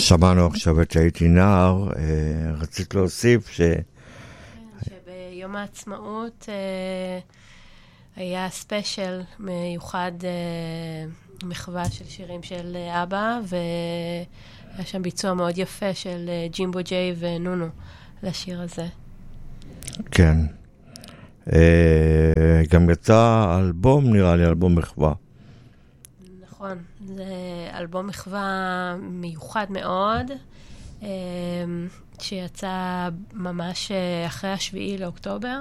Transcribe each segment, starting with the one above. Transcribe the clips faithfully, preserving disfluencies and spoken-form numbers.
שמענו עכשיו את הייתי נער, רצית להוסיף ש... שביום העצמאות היה ספיישל מיוחד, מחווה של שירים של אבא, והיה שם ביצוע מאוד יפה של ג'ימבו ג'יי ונונו לשיר הזה. כן. גם יצא אלבום, נראה לי, אלבום מחווה. נכון, זה אלבום מחווה מיוחד מאוד, שיצא ממש אחרי השביעי לאוקטובר,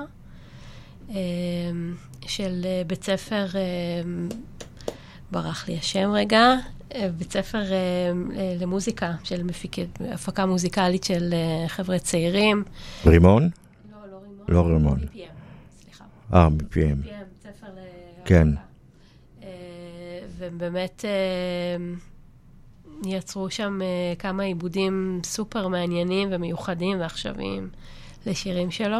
של בית ספר, ברח לי השם רגע, בית ספר למוזיקה, של הפקה מוזיקלית של חבר'ה צעירים. רימון? לא, לא רימון. לא רימון. בי פי אם, סליחה. אה, בי פי אם. בי פי אם, בית ספר להפקה. כן. ובאמת יצרו שם כמה עיבודים סופר מעניינים ומיוחדים ועכשוויים לשירים שלו.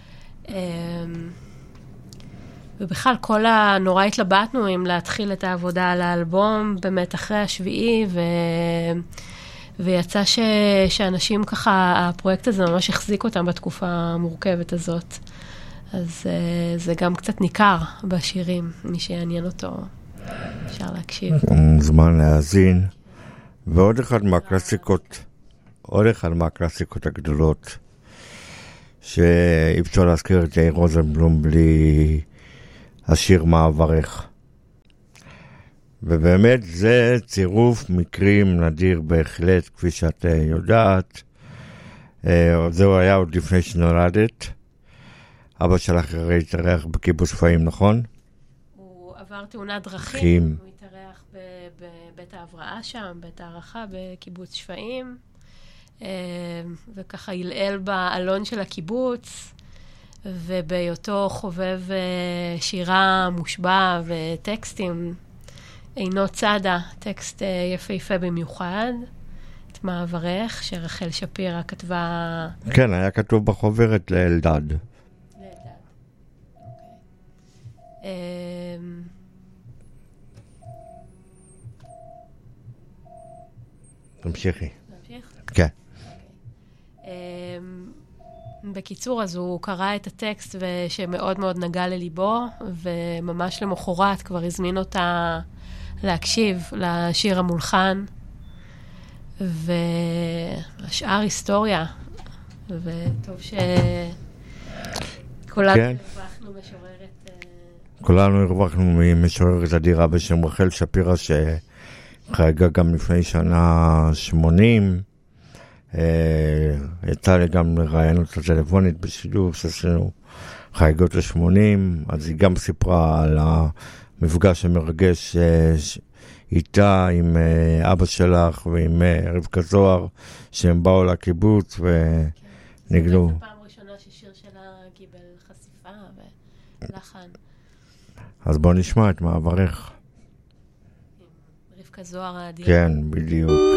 ובכלל, כל הנורא התלבטנו אם להתחיל את העבודה על האלבום, באמת אחרי השביעי, ו... ויצא ש... שאנשים ככה, הפרויקט הזה ממש החזיק אותם בתקופה המורכבת הזאת. אז זה גם קצת ניכר בשירים, מי שיעניין אותו. אפשר להקשיב. זמן להאזין. ועוד אחד מהקלאסיקות, עוד אחד מהקלאסיקות הגדולות, שאי אפשר להזכיר את יאיר רוזנבלום בלי השיר מעברך. ובאמת זה צירוף מקרים נדיר בהחלט, כפי שאת יודעת. זהו היה עוד לפני שנולדת. אבא שלך הרי התארח בקיבוץ שפיים, נכון? עבר תאונת דרכים, הוא התארח בבית ההבראה שם, בית הערכה בקיבוץ שפיים, וככה ילעל באלון של הקיבוץ, ובהיותו חובב שירה מושבע וטקסטים, אינו צדה, טקסט יפהפה במיוחד, את מעברך, שרחל שפירא כתבה... כן, היה כתוב בחוברת לאלדד. לאלדד, אוקיי. תמשיכי. תמשיך? כן. בקיצור, אז הוא קרא את הטקסט שמאוד מאוד נגע לליבו, וממש למחרת כבר הזמין אותה להקשיב לשיר המולחן, והשאר היסטוריה, וטוב שכולנו הרווחנו משוררת... כולנו הרווחנו ממשוררת אדירה בשם רחל שפירא, שחייגה גם לפני שנה שמונים, יצא לי גם לראיין אותה טלפונית בשידור שעשינו חייגות ל-שמונים, אז היא גם סיפרה על המפגש המרגש איתה עם אבא שלך ועם רבקה זוהר, שהם באו לקיבוץ ונגלו. זו פעם ראשונה ששיר שלה קיבל חשיפה ולחן. אז בוא נשמע את מעברך. עם רבקה זוהר האדירה. כן, בדיוק.